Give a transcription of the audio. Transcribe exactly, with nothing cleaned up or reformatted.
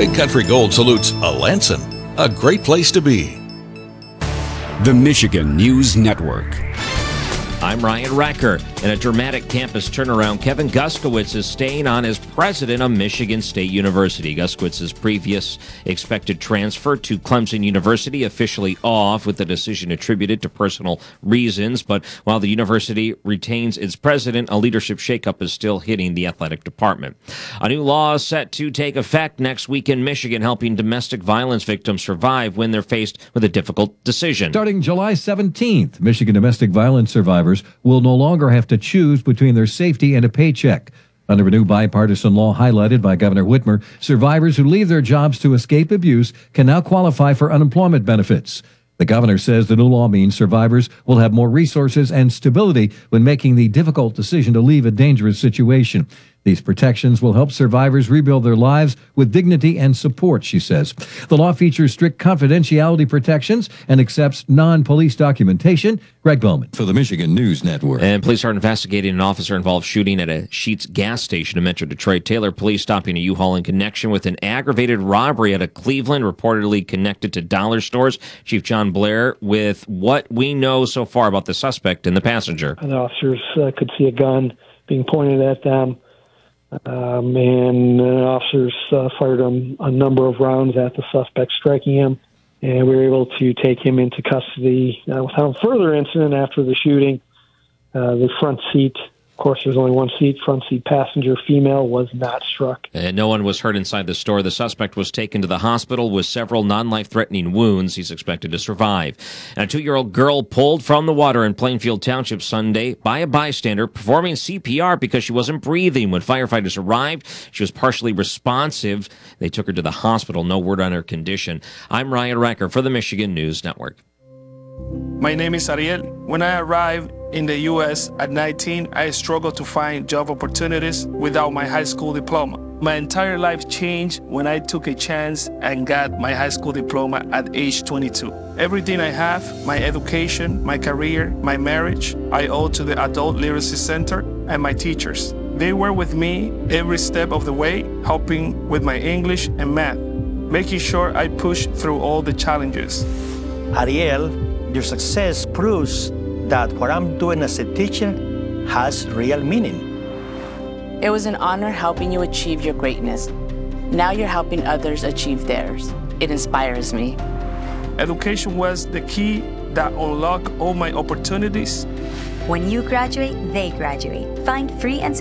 Big Country Gold salutes Alanson, a great place to be. The Michigan News Network. I'm Ryan Recker. In a dramatic campus turnaround, Kevin Guskowitz is staying on as president of Michigan State University. Guskowitz's previous expected transfer to Clemson University officially off, with the decision attributed to personal reasons. But while the university retains its president, a leadership shakeup is still hitting the athletic department. A new law is set to take effect next week in Michigan, helping domestic violence victims survive when they're faced with a difficult decision. Starting July seventeenth, Michigan domestic violence survivors will no longer have to choose between their safety and a paycheck. Under a new bipartisan law highlighted by Governor Whitmer, survivors who leave their jobs to escape abuse can now qualify for unemployment benefits. The governor says the new law means survivors will have more resources and stability when making the difficult decision to leave a dangerous situation. These protections will help survivors rebuild their lives with dignity and support, she says. The law features strict confidentiality protections and accepts non-police documentation. Greg Bowman for the Michigan News Network. And police are investigating an officer-involved shooting at a Sheetz gas station in Metro Detroit. Taylor police stopping a U-Haul in connection with an aggravated robbery at a Cleveland, reportedly connected to dollar stores. Chief John Blair with what we know so far about the suspect and the passenger. The officers uh, could see a gun being pointed at them. Um, and uh, officers uh, fired a, a number of rounds at the suspect, striking him, and we were able to take him into custody uh, without further incident after the shooting. Uh, the front seat, of course, there's only one seat, front seat passenger, female, was not struck. And no one was hurt inside the store. The suspect was taken to the hospital with several non-life-threatening wounds. He's expected to survive. And a two-year-old girl pulled from the water in Plainfield Township Sunday by a bystander performing C P R because she wasn't breathing. When firefighters arrived, she was partially responsive. They took her to the hospital. No word on her condition. I'm Ryan Recker for the Michigan News Network. My name is Ariel. When I arrived in the U S at nineteen, I struggled to find job opportunities without my high school diploma. My entire life changed when I took a chance and got my high school diploma at age twenty-two. Everything I have, my education, my career, my marriage, I owe to the Adult Literacy Center and my teachers. They were with me every step of the way, helping with my English and math, making sure I pushed through all the challenges. Ariel, your success proves that what I'm doing as a teacher has real meaning. It was an honor helping you achieve your greatness. Now you're helping others achieve theirs. It inspires me. Education was the key that unlocked all my opportunities. When you graduate, they graduate. Find free and